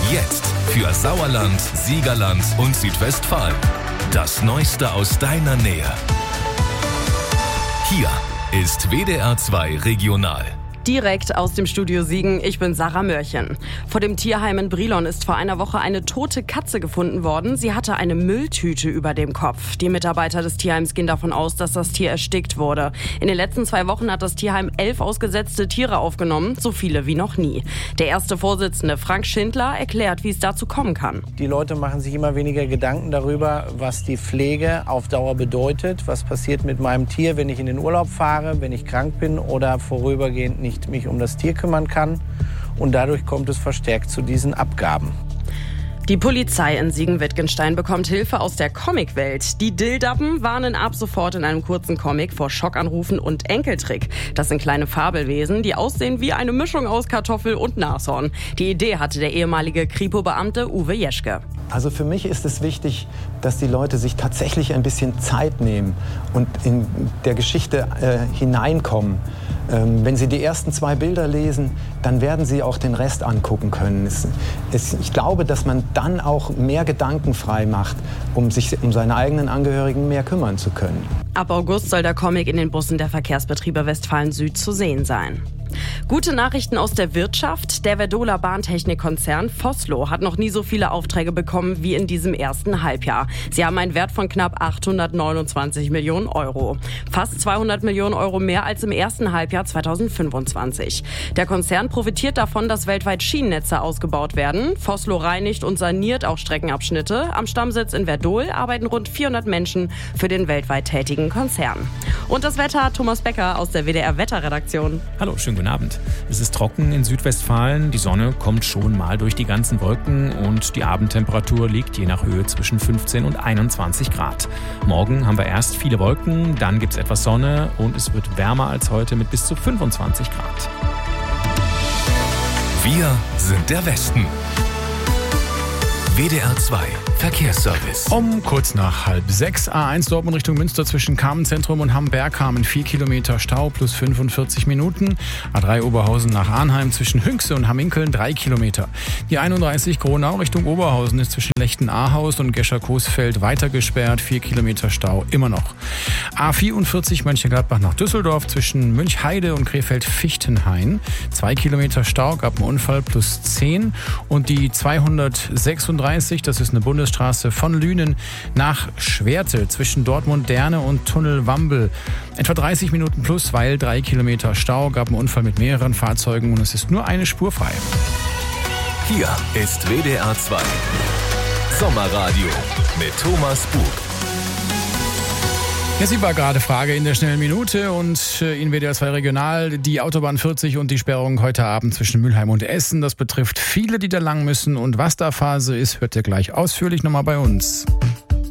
Jetzt für Sauerland, Siegerland und Südwestfalen. Das Neueste aus deiner Nähe. Hier ist WDR 2 Regional. Direkt aus dem Studio Siegen, ich bin Sarah Mörchen. Vor dem Tierheim in Brilon ist vor einer Woche eine tote Katze gefunden worden. Sie hatte eine Mülltüte über dem Kopf. Die Mitarbeiter des Tierheims gehen davon aus, dass das Tier erstickt wurde. In den letzten 2 Wochen hat das Tierheim 11 ausgesetzte Tiere aufgenommen, so viele wie noch nie. Der erste Vorsitzende, Frank Schindler, erklärt, wie es dazu kommen kann. Die Leute machen sich immer weniger Gedanken darüber, was die Pflege auf Dauer bedeutet. Was passiert mit meinem Tier, wenn ich in den Urlaub fahre, wenn ich krank bin oder vorübergehend nicht mich um das Tier kümmern kann. Und dadurch kommt es verstärkt zu diesen Abgaben. Die Polizei in Siegen-Wittgenstein bekommt Hilfe aus der Comicwelt. Die Dilldappen warnen ab sofort in einem kurzen Comic vor Schockanrufen und Enkeltrick. Das sind kleine Fabelwesen, die aussehen wie eine Mischung aus Kartoffel und Nashorn. Die Idee hatte der ehemalige Kripo-Beamte Uwe Jeschke. Also für mich ist es wichtig, dass die Leute sich tatsächlich ein bisschen Zeit nehmen und in der Geschichte hineinkommen. Wenn Sie die ersten 2 Bilder lesen, dann werden Sie auch den Rest angucken können. Ich glaube, dass man dann auch mehr Gedanken frei macht, um sich um seine eigenen Angehörigen mehr kümmern zu können. Ab August soll der Comic in den Bussen der Verkehrsbetriebe Westfalen Süd zu sehen sein. Gute Nachrichten aus der Wirtschaft. Der Verdola Bahntechnikkonzern Vossloh hat noch nie so viele Aufträge bekommen wie in diesem ersten Halbjahr. Sie haben einen Wert von knapp 829 Millionen Euro. Fast 200 Millionen Euro mehr als im ersten Halbjahr 2025. Der Konzern profitiert davon, dass weltweit Schienennetze ausgebaut werden. Vossloh reinigt und saniert auch Streckenabschnitte. Am Stammsitz in Verdol arbeiten rund 400 Menschen für den weltweit tätigen Konzern. Und das Wetter, Thomas Becker aus der WDR-Wetterredaktion. Hallo, schönen guten Abend. Es ist trocken in Südwestfalen. Die Sonne kommt schon mal durch die ganzen Wolken und die Abendtemperatur liegt je nach Höhe zwischen 15 und 21 Grad. Morgen haben wir erst viele Wolken, dann gibt es etwas Sonne und es wird wärmer als heute mit bis zu 25 Grad. Wir sind der Westen. WDR 2 Verkehrsservice. Um kurz nach 5:30 A1 Dortmund Richtung Münster zwischen Kamenszentrum und Hamm-Bergkamen 4 Kilometer Stau plus 45 Minuten. A3 Oberhausen nach Arnheim zwischen Hünxe und Hamminkeln 3 Kilometer. Die 31 Gronau Richtung Oberhausen ist zwischen Lechten-Ahaus und Gescher-Coesfeld weiter gesperrt. 4 Kilometer Stau immer noch. A44 Mönchengladbach nach Düsseldorf zwischen Münchheide und Krefeld-Fichtenhain. 2 Kilometer Stau, gab einen Unfall plus 10. Und die 236, das ist eine Bundesstraße von Lünen nach Schwerte zwischen Dortmund-Derne und Tunnel-Wambel. Etwa 30 Minuten plus, weil 3 Kilometer Stau, gab einen Unfall mit mehreren Fahrzeugen und es ist nur eine Spur frei. Hier ist WDR 2 Sommerradio mit Thomas Bug. Ja, sie war gerade Frage in der schnellen Minute und in WDR 2 Regional die Autobahn 40 und die Sperrung heute Abend zwischen Mülheim und Essen. Das betrifft viele, die da lang müssen und was da Phase ist, hört ihr gleich ausführlich nochmal bei uns.